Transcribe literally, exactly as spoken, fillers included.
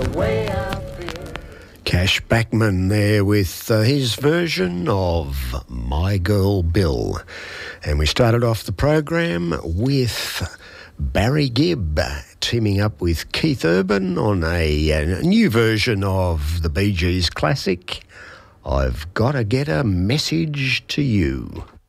the way I feel. Cash Backman there with uh, his version of My Girl Bill. And we started off the program with Barry Gibb teaming up with Keith Urban on a, a new version of the Bee Gees classic, I've Gotta Get a Message to You.